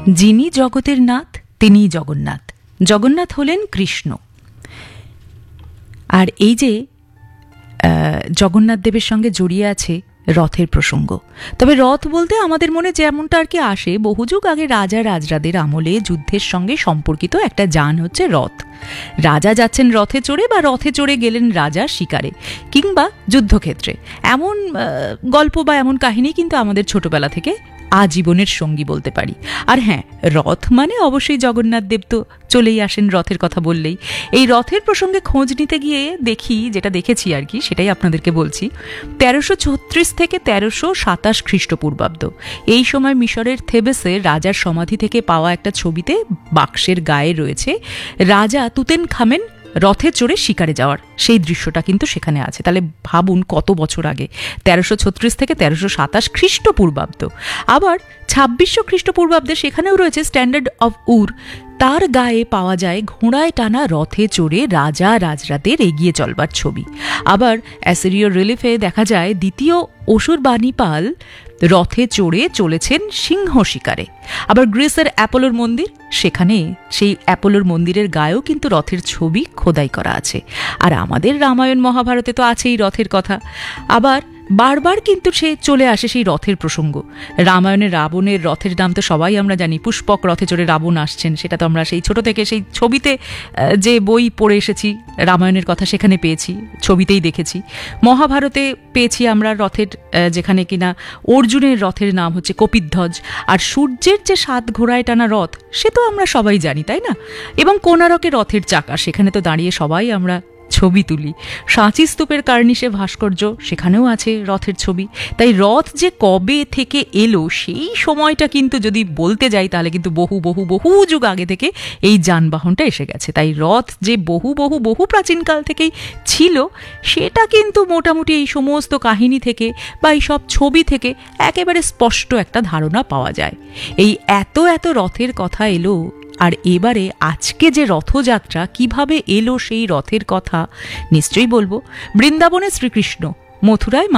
যিনি জগতের নাথ তিনিই জগন্নাথ। জগন্নাথ হলেন কৃষ্ণ। আর এই যে জগন্নাথ দেবের সঙ্গে জড়িয়ে আছে রথের প্রসঙ্গ। তবে রথ বলতে আমাদের মনে যেমনটা আর কি আসে, বহু যুগ আগে রাজা রাজরাদের আমলে যুদ্ধের সঙ্গে সম্পর্কিত একটা যান হচ্ছে রথ। রাজা যাচ্ছেন রথে চড়ে বা রথে চড়ে গেলেন রাজা শিকারে কিংবা যুদ্ধক্ষেত্রে, এমন গল্প বা এমন কাহিনী কিন্তু আমাদের ছোটবেলা থেকে আজীবনের সঙ্গী বলতে পারি। আর হ্যাঁ, রথ মানে অবশ্যই জগন্নাথ দেব তো চলেই আসেন রথের কথা বললেই। এই রথের প্রসঙ্গে খোঁজ নিতে গিয়ে দেখি, যেটা দেখেছি আর কি সেটাই আপনাদেরকে বলছি। 1336 থেকে 1327 খ্রিস্টপূর্বাব্দ এই সময় মিশরের থেবেসে রাজার সমাধি থেকে পাওয়া একটা ছবিতে বাক্সের গায়ে রয়েছে রাজা তুতেনখামেন রথে চড়ে শিকারে যাওয়ার সেই দৃশ্যটা কিন্তু সেখানে আছে। তাহলে ভাবুন কত বছর আগে, 1336 থেকে 1327 খ্রিস্টপূর্বাব্দ। আবার 2600 খ্রিস্টপূর্বাব্দে সেখানেও রয়েছে স্ট্যান্ডার্ড অফ উর, তার গায়ে পাওয়া যায় ঘোড়ায় টানা রথে চড়ে রাজা রাজরাদের এগিয়ে চলবার ছবি। আবার অ্যাসিরীয় রিলিফে দেখা যায় দ্বিতীয় অসুরবাণীপাল রথে চড়ে চলেছেন সিংহ শিকারে। আবার গ্রিসের অ্যাপোলোর মন্দির, সেখানে সেই অ্যাপোলোর মন্দিরের গায়েও কিন্তু রথের ছবি খোদাই করা আছে। আর আমাদের রামায়ণ মহাভারতে তো আছেই রথের কথা। আবার বারবার কিন্তু সে চলে আসে সেই রথের প্রসঙ্গ। রামায়ণের রাবণের রথের নাম তো সবাই আমরা জানি, পুষ্পক রথে চড়ে রাবণ আসছেন, সেটা তো আমরা সেই ছোট থেকে সেই ছবিতে যে বই পড়ে এসেছি রামায়ণের কথা সেখানে পেয়েছি, ছবিতেই দেখেছি। মহাভারতে পেয়েছি আমরা রথের, যেখানে কিনা অর্জুনের রথের নাম হচ্ছে কপিধ্বজ। আর সূর্যের যে 7 ঘোড়ায় টানা রথ সে তো আমরা সবাই জানি, তাই না? এবং কোণারকের রথের চাকা, সেখানে তো দাঁড়িয়ে সবাই আমরা ছবি তুলি। সাঁচি স্তূপের কার্নিশে ভাস্কর্য, সেখানেও আছে রথের ছবি। তাই রথ যে কবে থেকে এলো সেই সময়টা কিন্তু যদি বলতে যাই তাহলে কিন্তু বহু বহু বহু যুগ আগে থেকে এই যানবাহনটা এসে গেছে। তাই রথ যে বহু বহু বহু প্রাচীনকাল থেকেই ছিল সেটা কিন্তু মোটামুটি এই সমস্ত কাহিনী থেকে বা এই সব ছবি থেকে একেবারে স্পষ্ট একটা ধারণা পাওয়া যায়। এই এত এত রথের কথা এলো, আর এবারে আজকে যে রথযাত্রা কিভাবে এলো সেই রথের কথা নিশ্চয়ই বলবো। বৃন্দাবনে শ্রীকৃষ্ণ, মথুরায়